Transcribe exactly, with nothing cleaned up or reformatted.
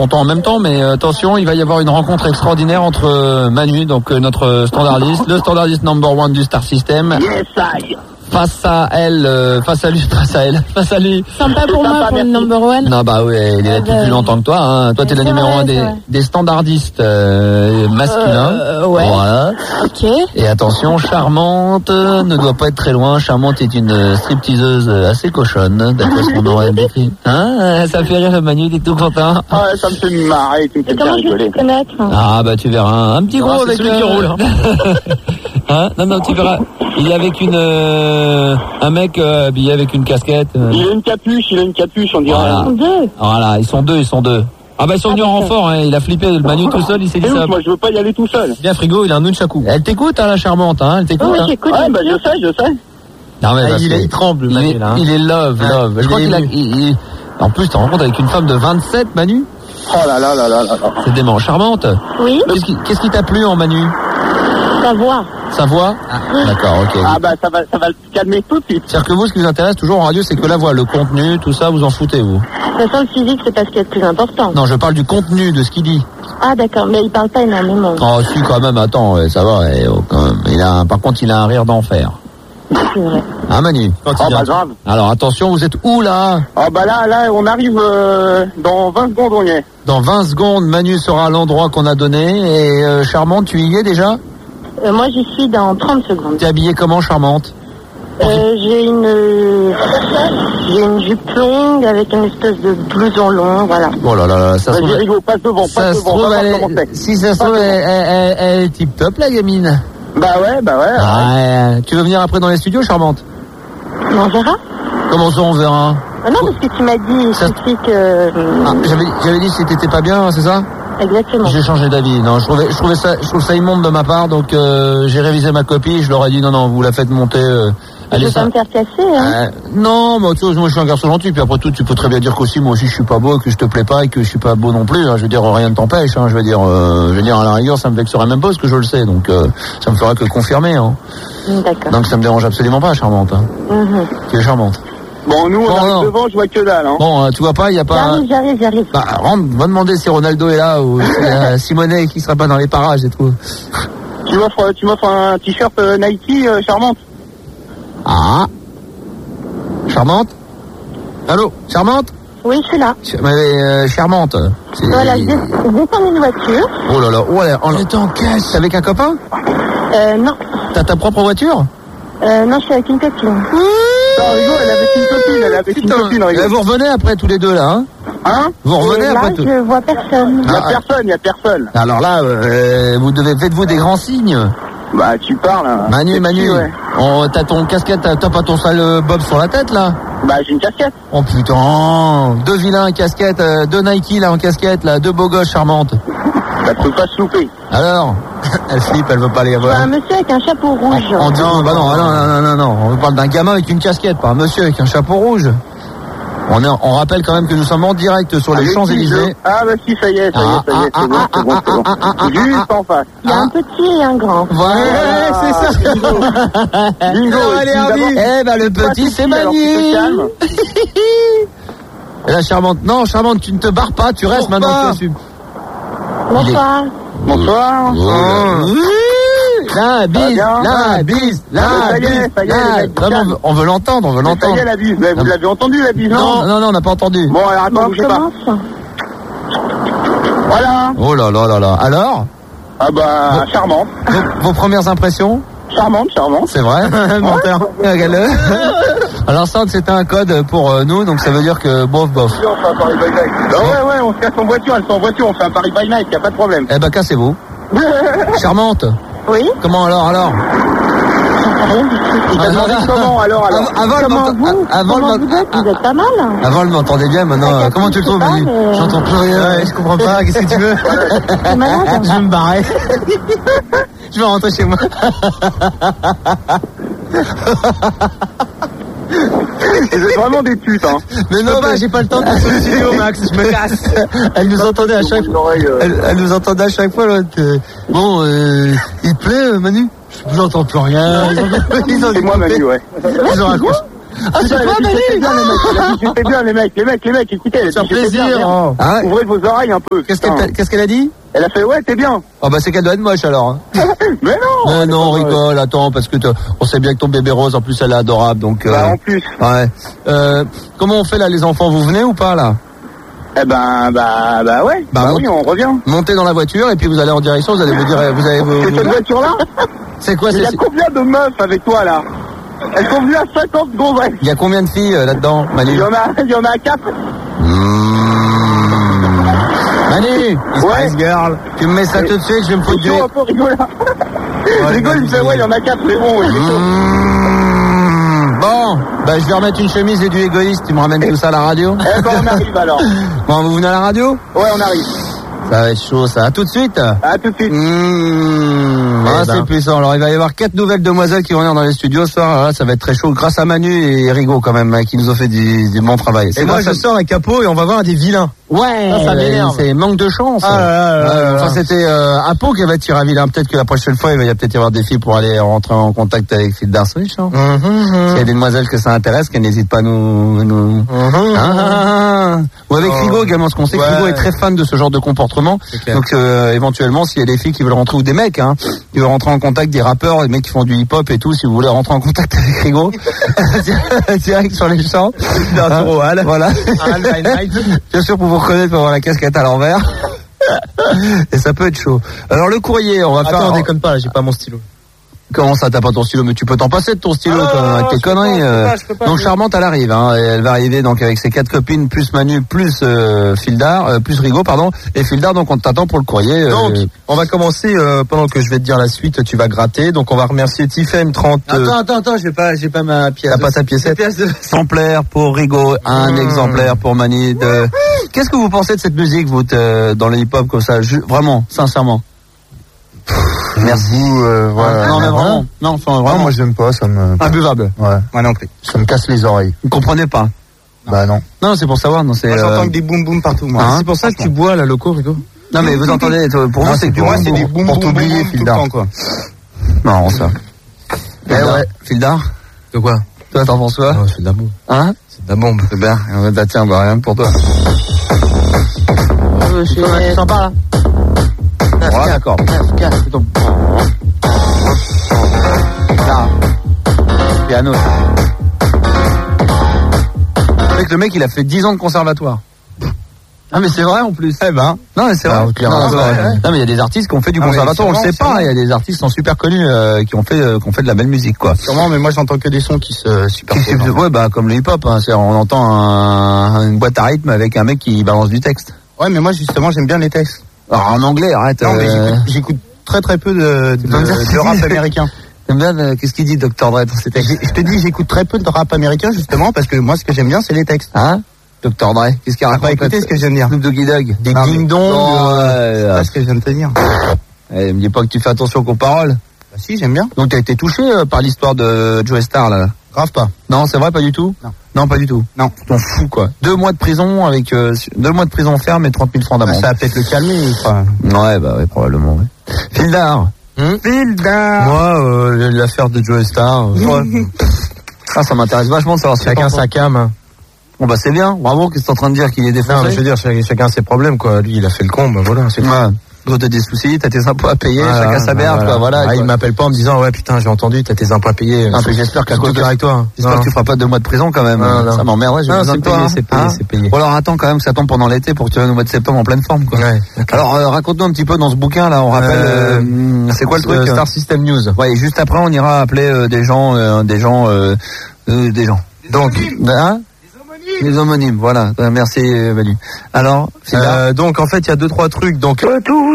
ton temps en même temps, mais euh, attention, il va y avoir une rencontre extraordinaire entre euh, Manu, donc euh, notre standardiste, le standardiste number one du Star System. Yes, I. Face à elle, euh, face à lui, face à elle, face à lui. Sympa pour moi, pour le number one. Non, bah oui, il est là depuis euh, plus longtemps que toi. Hein. Toi, t'es le numéro un des, des standardistes euh, masculins. Euh, ouais. Voilà. Ok. Et attention, Charmante euh, ne doit pas être très loin. Charmante est une euh, stripteaseuse assez cochonne, d'après ce qu'on aurait décrit. Hein, ça fait rire Manu, t'es tout content. Ah ouais, ça me fait marrer, tu me fais bien Comment je vais rigoler. te connaître? Ah bah tu verras, un petit gros Ah, avec celui qui roule. Hein. Hein, non, non, tu verras. Il est avec une euh, un mec euh, habillé avec une casquette. Euh. Il a une capuche, il a une capuche, on dirait. Voilà. Ils sont deux. Voilà, ils sont deux, ils sont deux. Ah bah ils sont venus en renfort, hein. Il a flippé le Manu tout seul, il s'est dit Et ça. ouf, moi je veux pas y aller tout seul. Bien frigo, il a un nunchaku. Elle t'écoute, hein, la Charmante, hein, elle t'écoute. Oui, hein. j'écoute. Ouais, bah je sais, je sais. Non, mais Ah, parce il, que est, il tremble, il, Manu, est, là. Hein. il est love, Ouais, love. Je il crois est qu'il a. ému. il- il- En plus, tu te rends compte avec une femme de vingt-sept, Manu. Oh là là là là là là. C'est dément. Charmante. Oui, Qu'est-ce qui, qu'est-ce qui t'a plu en Manu? ta voix. Sa voix? D'accord, ok. Ah bah ça va, ça va le calmer tout de suite. C'est-à-dire que vous, ce qui vous intéresse toujours en radio, c'est que la voix, le contenu, tout ça, vous en foutez, vous? De toute façon, le physique, c'est pas ce qui est le plus important. Non, je parle du contenu, de ce qu'il dit. Ah, d'accord, mais il parle pas énormément. Oh, si, quand même, attends, ouais, ça va, ouais, oh, quand même. Il a un- par contre, il a un rire d'enfer. C'est vrai. Hein, Manu? Quand Oh il bah vient. grave. Alors, attention, vous êtes où, là? Oh bah là, là, on arrive euh, dans vingt secondes, on y est. Dans vingt secondes, Manu sera à l'endroit qu'on a donné. Et euh, Charmante, tu y es déjà? Euh, moi, j'y suis dans trente secondes. T'es habillée comment, Charmante? Euh, j'ai une euh, j'ai une jupe longue avec une espèce de blouson long, voilà. Oh là là là, ça se Vas-y, trouve... Rigo, passe devant, Ça passe se devant, on trouve, va elle voir comment est... c'est. Si ça se trouve, elle, elle- elle- elle est tip-top, la gamine. Bah ouais, bah ouais. ouais. Ah, ouais. Tu veux venir après dans les studios, Charmante? On verra. Comment ça, on verra? Ah non, parce que tu m'as dit, il Ça- suffit que... euh, Ah, j'avais, j'avais dit si t'étais pas bien, c'est ça? Exactement. J'ai changé d'avis. Non, je trouvais, je trouvais ça, je trouve ça immonde de ma part, donc euh, j'ai révisé ma copie. Je leur ai dit non, non, vous la faites monter. Euh, Je allez veux pas ça. me faire casser, hein. Euh, non, mais tu vois, moi je suis un garçon gentil. Puis après tout, tu peux très bien dire qu'aussi moi aussi je suis pas beau, que je te plais pas et que je suis pas beau non plus. Hein. Je veux dire, rien ne t'empêche. Hein. Je veux dire, euh, je veux dire à la rigueur, ça me vexerait même pas parce que je le sais. Donc euh, ça me fera que confirmer. Hein. D'accord. Donc ça me dérange absolument pas, Charmante. Hein. Mhm. Tu es charmante. Bon, nous, on Bon, arrive non. devant, je vois que dalle, hein. Bon, euh, tu vois pas, il y a pas. J'arrive, j'arrive, j'arrive. Bah, rentre, va demander si Ronaldo est là ou si euh, Simonet qui sera pas dans les parages et tout. Tu m'offres, tu m'offres un t-shirt euh, Nike, euh, Charmante. Ah. Charmante? Allô? Charmante? Oui, je suis là. Ch- mais, euh, Charmante. C'est- Voilà, je dé- je descends d'une voiture. Oh là là, oh là, oh là. T'es en caisse. T'es avec un copain? Euh, non. T'as ta propre voiture? Euh, non, je suis avec une copine. Non, Rigo, elle avait une copine, elle avait une Putain, copine, eh, Rigo. vous revenez après tous les deux là, hein? Hein? Vous revenez Et après là, tout. je vois personne. Y a Ah, personne, y a personne. Alors là, euh, vous devez, faites-vous des grands signes. Bah, tu parles, hein. Manu, C'est Manu. qui, ouais. Oh, t'as ton casquette, t'as t'as pas ton sale euh, bob sur la tête là? Bah, j'ai une casquette. Oh putain, deux vilains casquettes, euh, deux Nike là en casquette là, deux beaux gosses charmantes. Ça peut pas se louper. Alors, elle flippe, elle veut pas les Je vois avoir. un monsieur avec un chapeau rouge. On dit, bah non, non, non, non, non, non, on parle d'un gamin avec une casquette, pas un monsieur avec un chapeau rouge. On, est, on rappelle quand même que nous sommes en direct sur les Avec Champs-Élysées. qui, Ah, bah si, ça y est, ça y est, ça y est, c'est bon, c'est bon, c'est bon. Juste en face. Il y a un petit et un grand. Voilà, c'est ça. Bingo. Allez, D'abord, Arby. Eh ben, le pas petit, tout c'est petit, alors tu te Manu. calmes. Et la charmante, non, charmante, tu ne te barres pas, tu restes maintenant. Tu assumes. Bonsoir. Bonsoir. Oui. La bise, bien. la bise, Ah, la ça y est, bise. ça y est, la- les mecs, Vraiment, on calme. veut- on veut l'entendre, on veut Ça y l'entendre. est, la bise. Vous l'avez entendu, la bise, Non, non? non, non, on n'a pas entendu. Bon, alors attends, Bon, on bougez pas. commence. Voilà. Oh là là là là. Alors, Ah bah, charmante. vos, vos premières impressions? Charmante, charmante. C'est vrai? Menteur. Regarde-le. Alors ça, c'était un code pour euh, nous, donc ça veut dire que bof, bof. On fait un Paris by night. Ah ouais, ouais, on se casse en voiture, elles sont en voiture, on fait un Paris by night, y a pas de problème. Eh ben, cassez-vous. Charmante. Oui. Comment alors, alors? Rien du tout. Il t'a demandé comment, alors, alors? Avant, avant, Comment le vous, ment- avant, comment le vous êtes Vous êtes pas mal. avant, le m'entendait bien, maintenant, Ouais, euh, comment tu le trouves, je sais pas, Manu? mais- J'entends plus rien. Ouais, je comprends pas, qu'est-ce que tu veux? T'es malade. Je vais me barrer. Je vais rentrer chez moi. Vous êtes vraiment des putes, hein. Mais non, bah, j'ai pas le temps de Sur le studio, Max, je me casse. Elle nous entendait à chaque Une oreille, euh, elle, elle nous entendait à chaque fois, l'autre. euh, Bon, euh, il te plaît, euh, Manu? J'entends plus rien. Ils ont, ils ont C'est moi, coupé. Manu, ouais. Ils ont raccroché. Ah, c'est toi, Manu? J'étais bien, les mecs, les mecs, les mecs, écoutez, elle a C'est un dit, j'étais bien, plaisir. bien. Oh. Ah, Ouvrez vos oreilles un peu. qu'est-ce qu'elle, putain. t'a- qu'est-ce qu'elle a dit? Elle a fait, ouais, t'es bien. Oh, bah, c'est qu'elle doit être moche, alors. Mais non. Mais non, on rigole, attends, parce que t'as- on sait bien que ton bébé rose, en plus, elle est adorable, donc, euh, Bah, en plus. ouais. Euh, comment on fait, là, les enfants? Vous venez ou pas, là? Eh ben, bah, bah, ouais. Bah, Bah, on- oui, on revient. Montez dans la voiture, et puis vous allez en direction, vous allez vous dire, vous allez vous, C'est cette voiture-là? c'est quoi, Il y c'est, a combien de meufs avec toi, là? Elles sont venues à cinquante secondes, ouais. il y a combien de filles, euh, là-dedans, Manu? Il y en a, il y en a quatre. Mmh. Manu, Ouais. Spice Girl. tu me mets ça tout de suite, je vais me foutre C'est du... chaud, un peu rigolo. Rigole, il fait, ouais, il y en a quatre, c'est bon. il est chaud. Mmh. Bon, bah, je vais remettre une chemise et du égoïste, tu me ramènes tout ça à la radio? Eh ben, on arrive alors. Bon, vous venez à la radio? Ouais, on arrive. Ça va être chaud, ça. À tout de suite. À tout de suite. Mmh. Ah, Eh ben. c'est puissant. Alors, il va y avoir quatre nouvelles demoiselles qui vont venir dans les studios ce soir. Alors là, ça va être très chaud. Grâce à Manu et Rigaud, quand même, hein, qui nous ont fait du, du bon travail. Et C'est moi, grâce je à- sors un capot et on va voir des vilains. Ouais, Ça, ça m'énerve. c'est manque de chance. Ah là là là Ouais, là enfin, là. c'était euh, Apo qui avait tiré à vilain. Peut-être que la prochaine fois, il va y a peut-être y avoir des filles pour aller rentrer en contact avec Fildar Switch. Hein. S'il y a des demoiselles que ça intéresse, qu'elles n'hésitent pas à nous... nous... Ah, ou avec Oh. Rigaud également, parce qu'on sait que Ouais. Rigaud est très fan de ce genre de comportement. C'est clair. Donc euh, éventuellement, s'il y a des filles qui veulent rentrer, ou des mecs, hein, qui veulent rentrer en contact, des rappeurs, des mecs qui font du hip-hop et tout, si vous voulez rentrer en contact avec Rigaud, direct sur les champs. Hein, voilà. Bien sûr, pour vous reconnaître, pour avoir la casquette à l'envers. Et ça peut être chaud. Alors le courrier, on va faire... Attends, déconne pas, là, j'ai pas mon stylo. Comment ça, t'as pas ton stylo? Mais tu peux t'en passer de ton stylo, Ah, toi, avec tes je peux conneries. pas, je peux euh. pas, je peux pas, donc je- Charmante, elle arrive. Hein, et elle va arriver donc avec ses quatre copines, plus Manu, plus euh, Fildar, euh, plus Rigaud, pardon. Et Fildar, donc on t'attend pour le courrier. euh, Donc, on va commencer, euh, pendant que je vais te dire la suite, tu vas gratter. Donc, on va remercier Tiffen trente. euh, Attends, attends, attends, j'ai pas, j'ai pas ma pièce. T'as pas ta piécette? Exemplaire pour Rigaud, un Mmh. exemplaire pour Manu. De... Qu'est-ce que vous pensez de cette musique, vous, t- dans le hip-hop comme ça, ju- vraiment, sincèrement? Merci. Euh, voilà. non, mais vraiment, non, enfin, Non, vraiment, moi j'aime pas, ça me. imbuvable. Ouais. Moi non plus. Ça me casse les oreilles. Vous comprenez pas? Bah non. Non, c'est pour savoir, non, c'est. Moi, j'entends euh, que des boum boum partout, moi. Hein, C'est pour ça que tu bois, là, loco, Rigo. Non, mais vous entendez, toi, pour Non, vous, c'est c'est que pour Moi, boum, c'est boum, des boum pour boum boum t'oublier, boum tout le Fildar. temps, quoi. marrant, ça. Eh Fildar, ouais. Fildar, De quoi? toi, t'en penses quoi? Oh, c'est de la bombe. Hein? C'est de la bombe. C'est bien. Bah, tiens, bah, rien que pour toi. C'est sympa, là? Ah, d'accord. Casse, casse, c'est ton. Là. Piano. C'est que le mec, il a fait dix ans de conservatoire. Ah, mais c'est vrai en plus. Eh ben. Non, mais c'est Ah, vrai. clairement, Non, c'est non, vrai. ouais. Non, mais il y a des artistes qui ont fait du Ah, mais conservatoire, on le sûrement, sait pas. sûrement. Il y a des artistes qui sont super connus, euh, qui ont fait, euh, qui ont fait de la belle musique, quoi. Sûrement, mais moi, j'entends que des sons qui se Qui- superposent. qui- ouais, bah, comme le hip-hop, hein. C'est- on entend un- une boîte à rythme avec un mec qui balance du texte. Ouais, mais moi, justement, j'aime bien les textes. Alors, en anglais, arrête. Non, mais euh, j'écoute- j'écoute très très peu de, de, peux me dire ce de qu'il rap dit américain. T'aimes bien, euh, qu'est-ce qu'il dit, docteur Dre, dans ses textes? J'ai- Je te dis, j'écoute très peu de rap américain, justement, parce que moi, ce que j'aime bien, c'est les textes. Hein? docteur Dre, qu'est-ce qu'il T'as raconte? pas écouté ce que je viens de dire? Snoop Doggy Dogg. Des Non, mais- ding-dong, Oh, euh, ouais, C'est ouais. pas ce que je viens de te dire. Bah, Eh, me dis pas que tu fais attention qu'aux paroles. si, j'aime bien. Donc, t'as été touché euh, par l'histoire de Joe Star, là? Grave pas. Non, c'est vrai, pas du tout? Non. Non, pas du tout. Non. Tu t'en fous, quoi. Deux mois de prison avec, euh, deux mois de prison ferme et trente mille francs Ah, d'amende. ça va peut-être le calmer, quoi. Ouais, bah, ouais, probablement, ouais. Fildar. Fildar. Moi, euh, l'affaire de Joe Star. euh, ouais. Ah, ça m'intéresse vachement de savoir ce que Chacun t'en sa cam. Hein. Bon, bah, c'est bien. Bravo, qu'est-ce que t'es en train de dire qu'il est défoncé? Non, mais je veux dire, chacun, chacun ses problèmes, quoi. Lui, il a fait le con, ben voilà, c'est tout. Ouais. Toi, t'as des soucis, t'as tes impôts à payer, Voilà, chacun sa merde, quoi, voilà. Ah, quoi. il m'appelle pas en me disant, ouais, putain, j'ai entendu, t'as tes impôts à payer. Ah, mais j'espère qu'à Je cause suis de- avec toi. J'espère Non. que tu feras pas deux mois de prison quand même. Non, non. Ça m'emmerderait, j'ai Non, besoin c'est de toi. payé, hein. c'est payé, Hein c'est payé. Bon, alors attends quand même que ça tombe pendant l'été pour que tu viennes au mois de septembre en pleine forme, quoi. Ouais. Alors, euh, raconte-nous un petit peu dans ce bouquin, là, on rappelle, Euh, euh, c'est quoi le truc? euh, hein Star System News. Ouais, et juste après, on ira appeler euh, des gens, euh, des gens, euh, euh, des gens. Donc, hein? Les homonymes, voilà. Euh, Merci, euh, Manu. Alors, c'est là. Euh, donc, en fait, il y a deux, trois trucs. Donc,